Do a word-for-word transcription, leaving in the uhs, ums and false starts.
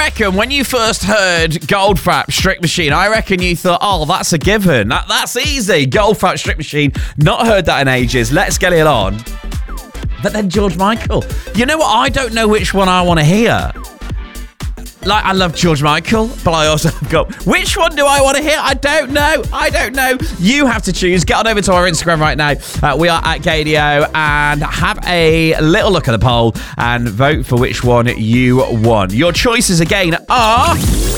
reckon when you first heard Goldfrapp, Strict Machine, I reckon you thought, oh, that's a given. That, that's easy. Goldfrapp, Strict Machine. Not heard that in ages. Let's get it on. But then George Michael. You know what? I don't know which one I want to hear. Like, I love George Michael, but I also have got, which one do I want to hear? I don't know. I don't know. You have to choose. Get on over to our Instagram right now. Uh, we are at Gaydio, and have a little look at the poll and vote for which one you want. Your choices again are...